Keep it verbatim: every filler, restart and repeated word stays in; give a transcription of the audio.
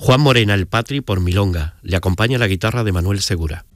Juan Morena, el Patri, por milonga. Le acompaña la guitarra de Manuel Segura.